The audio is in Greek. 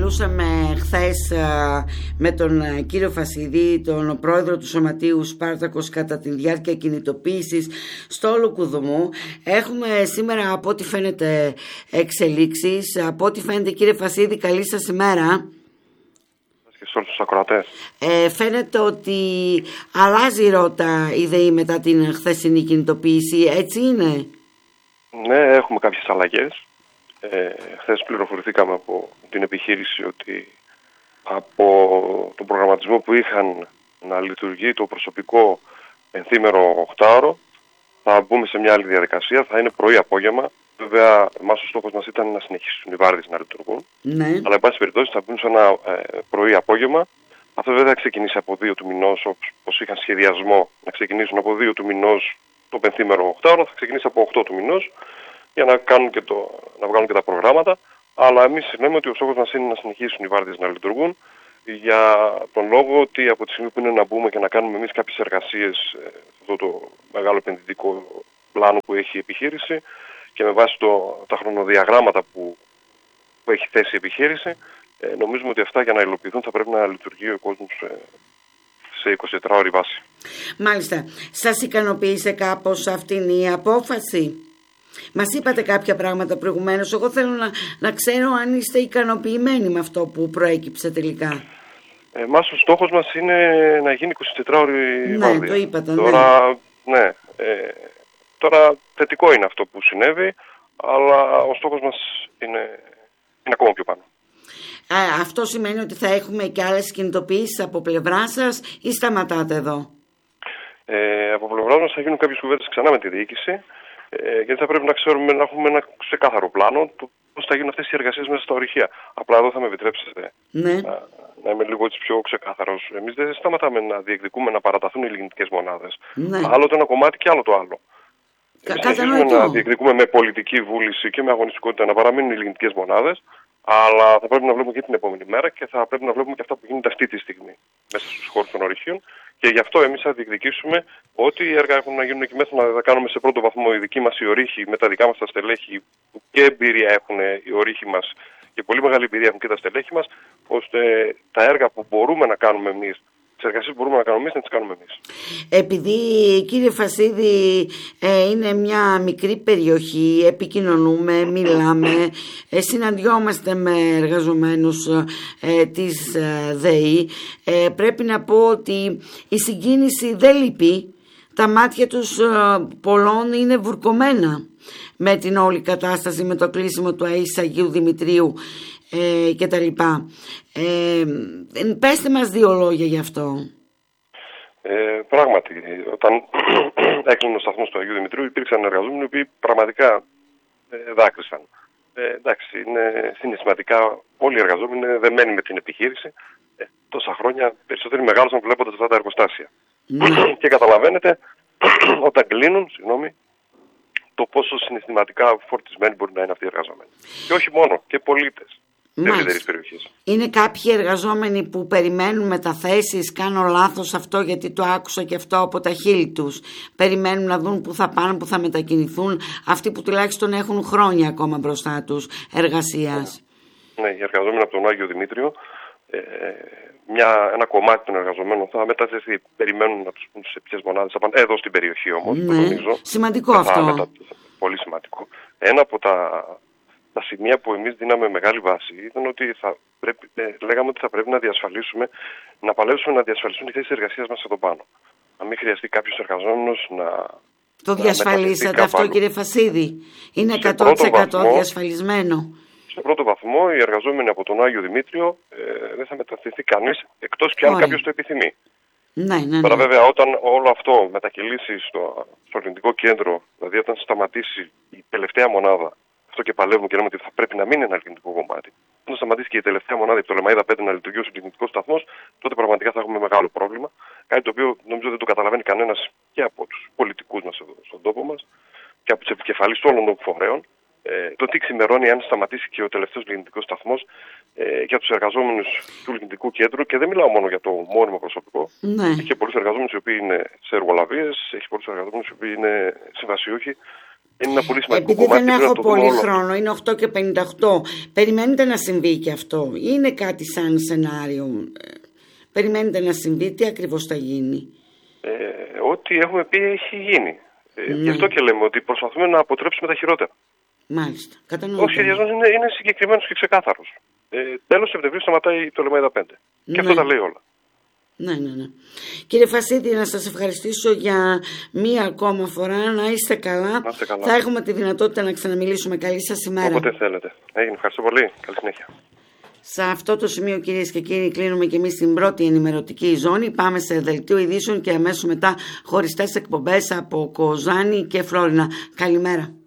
μιλούσαμε χθες με τον κύριο Φασίδη, τον πρόεδρο του Σωματείου Σπάρτακος, κατά τη διάρκεια κινητοποίησης στο Λουκουδουμού. Έχουμε σήμερα, από ό,τι φαίνεται, εξελίξεις. Από ό,τι φαίνεται, κύριε Φασίδη, καλή σας ημέρα. Και σε όλους τους ακροατές. Φαίνεται ότι αλλάζει ρότα η ΔΕΗ μετά την χθεσινή κινητοποίηση, έτσι είναι? Ναι, έχουμε κάποιες αλλαγές. Χθες πληροφορηθήκαμε από την επιχείρηση ότι από τον προγραμματισμό που είχαν να λειτουργεί το προσωπικό πενθήμερο 8ωρο, θα μπούμε σε μια άλλη διαδικασία, θα είναι πρωί-απόγευμα. Βέβαια, εμάς ο στόχος μας ήταν να συνεχίσουν οι βάρδιες να λειτουργούν. Ναι. Αλλά, εν πάση περιπτώσει, θα μπουν σε ένα πρωί-απόγευμα. Αυτό βέβαια θα ξεκινήσει από 2 του μηνός, όπως είχαν σχεδιασμό να ξεκινήσουν από 2 του μηνός το πενθήμερο 8ωρο, θα ξεκινήσει από 8 του μηνός για να βγάλουν και τα προγράμματα. Αλλά εμείς λέμε ότι ο στόχος μας είναι να συνεχίσουν οι βάρδιες να λειτουργούν, για τον λόγο ότι από τη στιγμή που είναι να μπούμε και να κάνουμε εμείς κάποιες εργασίες σε αυτό το μεγάλο επενδυτικό πλάνο που έχει η επιχείρηση και με βάση τα χρονοδιαγράμματα που έχει θέσει η επιχείρηση, νομίζουμε ότι αυτά για να υλοποιηθούν θα πρέπει να λειτουργεί ο κόσμος σε 24ωρη βάση. Μάλιστα. Σας ικανοποίησε κάπως αυτήν η απόφαση? Μας είπατε κάποια πράγματα προηγουμένως. Εγώ θέλω να ξέρω αν είστε ικανοποιημένοι με αυτό που προέκυψε τελικά. Εμάς ο στόχος μας είναι να γίνει 24ωρη βάρδια. Ναι, το είπατε. Τώρα, ναι. Τώρα θετικό είναι αυτό που συνέβη, αλλά ο στόχος μας είναι ακόμα πιο πάνω. Αυτό σημαίνει ότι θα έχουμε και άλλες κινητοποιήσεις από πλευρά σας ή σταματάτε εδώ? Από πλευρά μας θα γίνουν κάποιες κουβέντες ξανά με τη διοίκηση, γιατί θα πρέπει να ξέρουμε, να έχουμε ένα ξεκάθαρο πλάνο το πώς θα γίνουν αυτές οι εργασίες μέσα στα ορυχεία. Απλά εδώ θα με επιτρέψετε να είμαι λίγο έτσι πιο ξεκάθαρος. Εμείς δεν σταματάμε να διεκδικούμε να παραταθούν οι λιγνητικές μονάδες. Ναι. Άλλο το ένα κομμάτι και άλλο το άλλο. Εμείς συνεχίζουμε να διεκδικούμε με πολιτική βούληση και με αγωνιστικότητα να παραμείνουν οι λιγνητικές μονάδες, αλλά θα πρέπει να βλέπουμε και την επόμενη μέρα και θα πρέπει να βλέπουμε και αυτά που γίνεται αυτή τη στιγμή μέσα στους χώρους των ορυχείων. Και γι' αυτό εμείς θα διεκδικήσουμε ότι οι έργα έχουν να γίνουν εκεί μέσα, να τα κάνουμε σε πρώτο βαθμό οι δικοί μας οι ορύχοι με τα δικά μας τα στελέχη, που και εμπειρία έχουν οι ορύχοι μας και πολύ μεγάλη εμπειρία έχουν και τα στελέχη μας, ώστε τα έργα που μπορούμε να κάνουμε εμείς, τις εργασίες που μπορούμε να κάνουμε εμείς, να τις κάνουμε εμείς. Επειδή, κύριε Φασίδη, είναι μια μικρή περιοχή, επικοινωνούμε, μιλάμε, συναντιόμαστε με εργαζομένους της ΔΕΗ, πρέπει να πω ότι η συγκίνηση δεν λείπει. Τα μάτια τους πολλών είναι βουρκωμένα με την όλη κατάσταση, με το κλείσιμο του ΑΕΣ Αγίου Δημητρίου και τα λοιπά. Πέστε μας 2 λόγια γι' αυτό. Πράγματι, όταν έκλεινε ο σταθμός του Αγίου Δημητρίου, υπήρξαν εργαζόμενοι οι οποίοι πραγματικά δάκρυσαν. Εντάξει, είναι συναισθηματικά όλοι οι εργαζόμενοι είναι δεμένοι με την επιχείρηση. Τόσα χρόνια περισσότεροι μεγάλωσαν βλέποντας αυτά τα εργοστάσια. Και καταλαβαίνετε όταν κλείνουν, το πόσο συναισθηματικά φορτισμένοι μπορεί να είναι αυτοί οι εργαζόμενοι. Και όχι μόνο, και πολίτες. Είναι κάποιοι εργαζόμενοι που περιμένουν μεταθέσεις, κάνω λάθος αυτό γιατί το άκουσα και αυτό από τα χείλη τους, περιμένουν να δουν που θα πάνε, που θα μετακινηθούν, αυτοί που τουλάχιστον έχουν χρόνια ακόμα μπροστά τους εργασίας? Ναι, οι εργαζόμενοι από τον Άγιο Δημήτριο, ένα κομμάτι των εργαζομένων θα μεταθεθεί, περιμένουν να τους πούν σε ποιες μονάδες θα πάνε, εδώ στην περιοχή όμως. Ναι, σημαντικό αυτό. Πολύ σημαντικό. Ένα από τα σημεία που εμείς δίναμε μεγάλη βάση ήταν ότι λέγαμε ότι θα πρέπει να διασφαλίσουμε, να παλέψουμε να διασφαλίσουν οι θέσεις εργασίας μας εδώ πάνω. Να μην χρειαστεί κάποιος εργαζόμενος να... Το διασφαλίσατε αυτό, κύριε Φασίδη? Είναι 100% διασφαλισμένο? Σε πρώτο βαθμό οι εργαζόμενοι από τον Άγιο Δημήτριο δεν θα μεταθεθεί κανείς, εκτός και αν κάποιος το επιθυμεί. Ναι. Τώρα βέβαια όταν όλο αυτό μετακυλήσει στο λιγνητικό κέντρο, δηλαδή όταν σταματήσει η τελευταία μονάδα, αυτό και παλεύουμε και λέμε ότι θα πρέπει να μην είναι ένα λιγνητικό κομμάτι. Όταν σταματήσει και η τελευταία μονάδα, η Πτολεμαΐδα 5, να λειτουργεί ως λιγνητικός σταθμός, τότε πραγματικά θα έχουμε μεγάλο πρόβλημα. Κάτι το οποίο νομίζω δεν το καταλαβαίνει κανένας και από τους πολιτικούς μας εδώ στον τόπο μας και από τους επικεφαλείς όλων των φορέων. Το τι ξημερώνει αν σταματήσει και ο τελευταίος λιγνητικός σταθμός για τους εργαζόμενους του λιγνητικού κέντρου, και δεν μιλάω μόνο για το μόνιμο προσωπικό. Ναι. Έχει πολλούς εργαζόμενους οι οποίοι είναι σε εργολαβίες, έχει πολλούς εργαζόμενους οι οποίοι είναι συμβασιούχοι. Είναι ένα πολύ σημαντικό κομμάτι. Επειδή δεν έχω πολύ χρόνο, χρόνο, είναι 8:58. Περιμένετε να συμβεί και αυτό? Είναι κάτι σαν σενάριο? Περιμένετε να συμβεί? Τι ακριβώς θα γίνει? Ό,τι έχουμε πει έχει γίνει. Γι' αυτό και λέμε ότι προσπαθούμε να αποτρέψουμε τα χειρότερα. Μάλιστα. Κατανοητό. Ο σχεδιασμός είναι συγκεκριμένος και ξεκάθαρος. Τέλος Σεπτεμβρίου σταματάει το Λεμαΐδα 5. Και αυτό τα λέει όλα. Ναι. Κύριε Φασίδη, να σας ευχαριστήσω για μία ακόμα φορά. Να είστε καλά. Θα έχουμε τη δυνατότητα να ξαναμιλήσουμε. Καλή σας ημέρα. Όποτε θέλετε. Ευχαριστώ πολύ. Καλή συνέχεια. Σε αυτό το σημείο, κυρίες και κύριοι, κλείνουμε και εμείς την πρώτη ενημερωτική ζώνη. Πάμε σε δελτίο ειδήσεων και αμέσως μετά χωριστές εκπομπές από Κοζάνη και Φλόρινα. Καλημέρα.